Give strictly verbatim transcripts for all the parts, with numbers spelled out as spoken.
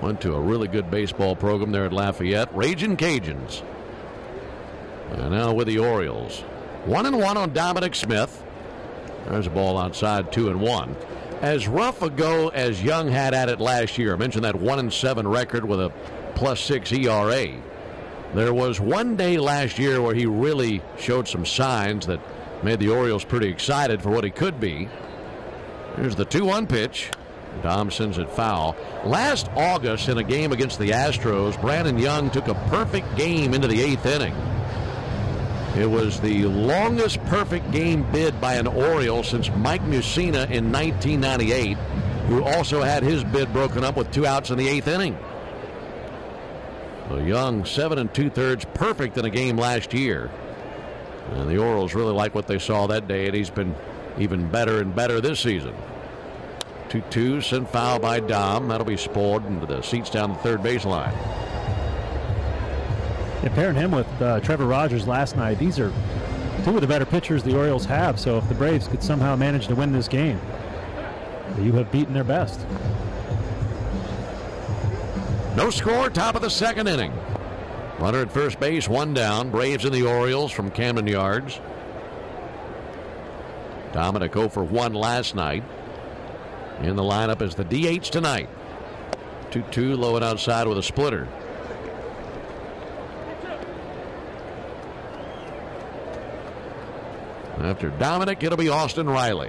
Went to a really good baseball program there at Lafayette. Raging Cajuns. And now with the Orioles. One and one on Dominic Smith. There's a ball outside, two and one. As rough a go as Young had at it last year, I mentioned that one and seven record with a plus six E R A. There was one day last year where he really showed some signs that made the Orioles pretty excited for what he could be. Here's the two one pitch. Dom sends it foul. Last August in a game against the Astros, Brandon Young took a perfect game into the eighth inning. It was the longest perfect game bid by an Oriole since Mike Mussina in nineteen ninety-eight, who also had his bid broken up with two outs in the eighth inning. So Young, seven and two-thirds, perfect in a game last year. And the Orioles really like what they saw that day, and he's been even better and better this season. two two, sent foul by Dom. That'll be spoiled into the seats down the third baseline. Yeah, pairing him with uh, Trevor Rogers last night, these are two of the better pitchers the Orioles have. So if the Braves could somehow manage to win this game, you have beaten their best. No score, top of the second inning. Runner at first base, one down. Braves and the Orioles from Camden Yards. Dominic oh for one last night. In the lineup is the D H tonight. two two, low and outside with a splitter. After Dominic, it'll be Austin Riley.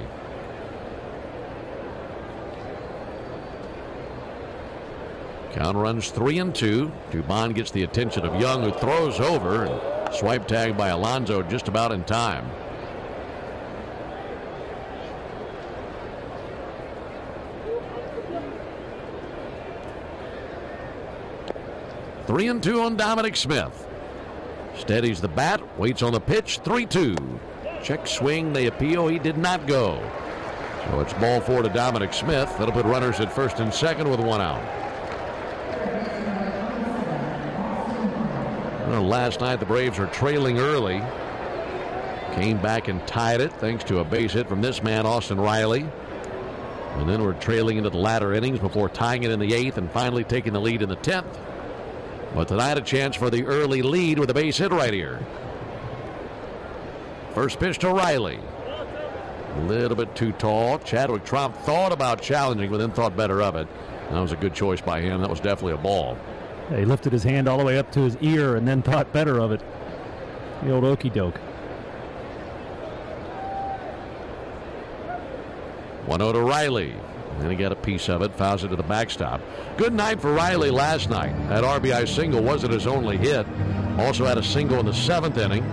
Count runs three and two. Dubon gets the attention of Young, who throws over, and swipe tag by Alonso just about in time. Three and two on Dominic Smith. Steadies the bat, waits on the pitch, three two. Check swing, they appeal, he did not go. So it's ball four to Dominic Smith. That'll put runners at first and second with one out. Well, last night the Braves were trailing early. Came back and tied it thanks to a base hit from this man, Austin Riley. And then we're trailing into the latter innings before tying it in the eighth and finally taking the lead in the tenth. But tonight a chance for the early lead with a base hit right here. First pitch to Riley. A little bit too tall. Chadwick Tromp thought about challenging, but then thought better of it. That was a good choice by him. That was definitely a ball. Yeah, he lifted his hand all the way up to his ear and then thought better of it. The old okey doke. one oh to Riley. And then he got a piece of it, fouls it to the backstop. Good night for Riley last night. That R B I single wasn't his only hit. Also had a single in the seventh inning.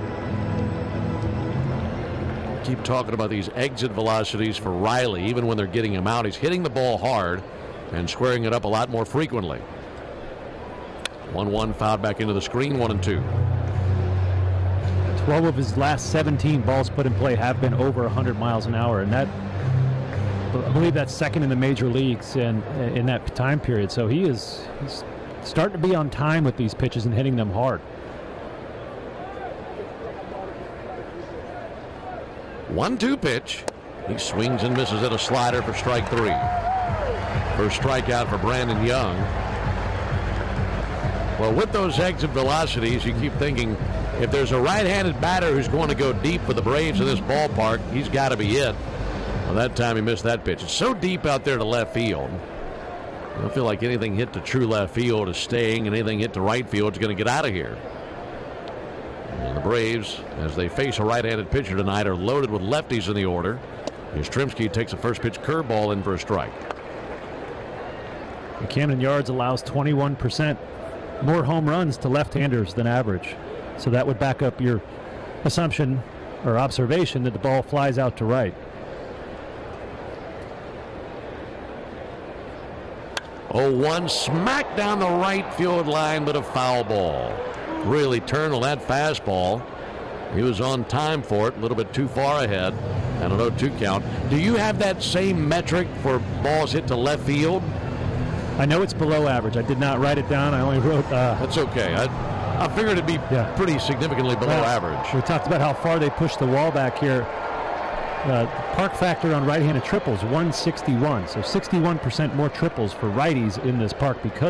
Keep talking about these exit velocities for Riley. Even when they're getting him out, he's hitting the ball hard and squaring it up a lot more frequently. one one fouled back into the screen, one and two. twelve of his last seventeen balls put in play have been over one hundred miles an hour, and that, I believe that's second in the major leagues in, in that time period. So he is he's starting to be on time with these pitches and hitting them hard. one two pitch. He swings and misses at a slider for strike three. First strikeout for Brandon Young. Well, with those exit velocities, you keep thinking if there's a right-handed batter who's going to go deep for the Braves in this ballpark, he's got to be it. Well, that time he missed that pitch. It's so deep out there to left field. I don't feel like anything hit to true left field is staying, and anything hit to right field is going to get out of here. And the Braves, as they face a right-handed pitcher tonight, are loaded with lefties in the order. Yastrzemski takes a first pitch curveball in for a strike. The Camden Yards allows twenty-one percent more home runs to left-handers than average. So that would back up your assumption or observation that the ball flies out to right. oh one, smack down the right field line, but a foul ball. Really turned on that fastball. He was on time for it, a little bit too far ahead, and an oh two count. Do you have that same metric for balls hit to left field? I know it's below average. I did not write it down. I only wrote... Uh, That's okay. I, I figured it'd be yeah. pretty significantly below well, average. We talked about how far they pushed the wall back here. Uh, park factor on right-handed triples, one sixty-one. So sixty-one percent more triples for righties in this park because